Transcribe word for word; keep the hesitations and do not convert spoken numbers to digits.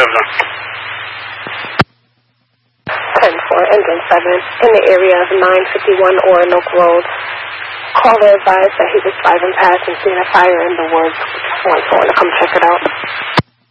seven. ten four, engine seven, in the area of nine fifty-one Orinoco Road. Caller advised that he was driving past and seeing a fire in the woods. Just want someone to come check it out.